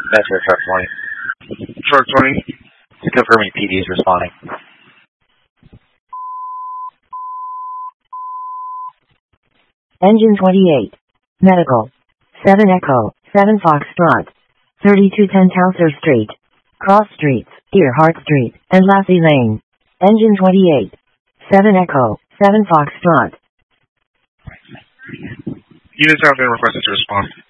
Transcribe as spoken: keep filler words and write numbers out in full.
Metro Truck twenty. Truck twenty. Just confirming P D is responding. Engine twenty-eight. Medical. seven Echo, seven Foxtrot. thirty-two ten Towser Street. Cross Streets, Earhart Street, and Lassie Lane. Engine twenty-eight. seven Echo, seven Foxtrot. Units have been requested to respond.